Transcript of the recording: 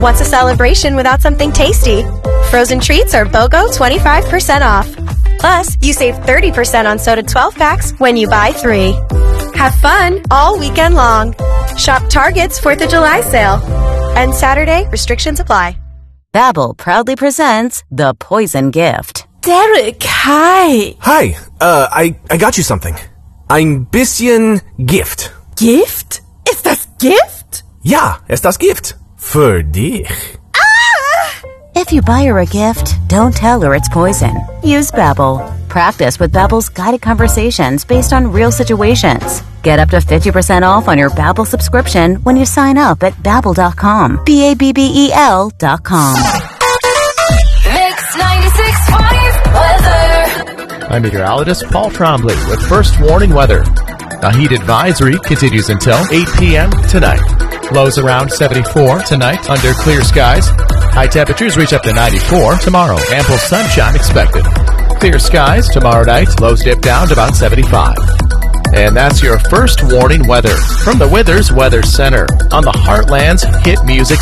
What's a celebration without something tasty? Frozen treats are BOGO 25% off. Plus, you save 30% on soda 12-packs when you buy 3. Have fun all weekend long. Shop Target's 4th of July sale. And Saturday, restrictions apply. Babbel proudly presents The Poison Gift. Derek, hi. Hi, I got you something. Ein bisschen Gift. Gift? Ist das Gift? Ja, ist das Gift. Für dich. If you buy her a gift, don't tell her it's poison. Use Babbel. Practice with Babbel's guided conversations based on real situations. Get up to 50% off on your Babbel subscription when you sign up at Babbel.com. Babbel.com. Mix 96.5 weather. I'm meteorologist Paul Trombley with first warning weather. A heat advisory continues until 8 p.m. tonight. Lows around 74 tonight under clear skies. High temperatures reach up to 94 tomorrow. Ample sunshine expected. Clear skies tomorrow night. Lows dip down to about 75. And that's your first warning weather from the Withers Weather Center on the Heartland's hit music